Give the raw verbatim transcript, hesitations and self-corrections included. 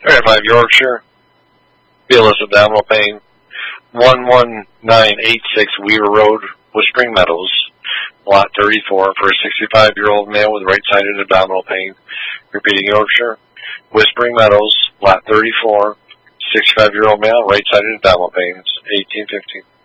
five Yorkshire. Feel us abdominal pain. one one nine eight six Weaver Road, Whispering Meadows, lot thirty-four, for a sixty-five-year-old male with right-sided abdominal pain. Repeating Yorkshire. Whispering Meadows, lot thirty-four, sixty-five-year-old male, right-sided abdominal pain. eighteen fifteen.